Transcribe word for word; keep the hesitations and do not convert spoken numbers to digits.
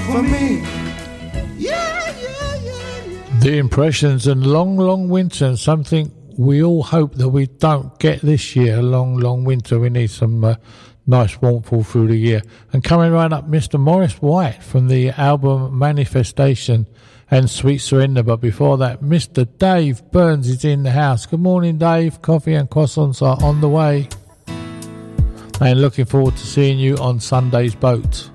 for me. Yeah, yeah, yeah, yeah. The Impressions and Long, Long Winter, and something we all hope that we don't get this year, a long, long winter. We need some uh, nice warmth all through the year. And coming right up, Mister Morris White from the album Manifestation and Sweet Surrender. But before that, Mister Dave Burns is in the house. Good morning, Dave. Coffee and croissants are on the way. And looking forward to seeing you on Sunday's boat.